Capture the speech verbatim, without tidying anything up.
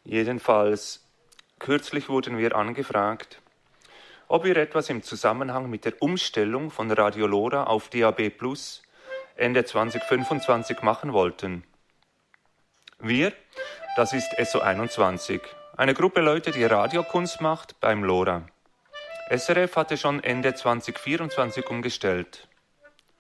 Jedenfalls, kürzlich wurden wir angefragt, ob wir etwas im Zusammenhang mit der Umstellung von Radio Lora auf D A B Plus Ende zwanzig fünfundzwanzig machen wollten. Wir, das ist S O einundzwanzig, eine Gruppe Leute, die Radiokunst macht beim Lora. S R F hatte schon Ende zwanzig vierundzwanzig umgestellt.